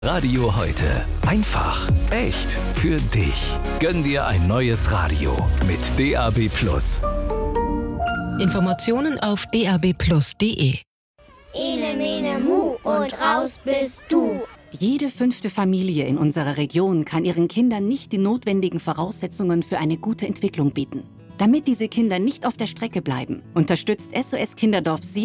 Radio heute. Einfach, echt, für dich. Gönn dir ein neues Radio mit DAB+. Informationen auf dabplus.de. Ene, mene, mu und raus bist du. Jede 5. Familie in unserer Region kann ihren Kindern nicht die notwendigen Voraussetzungen für eine gute Entwicklung bieten. Damit diese Kinder nicht auf der Strecke bleiben, unterstützt SOS Kinderdorf Sie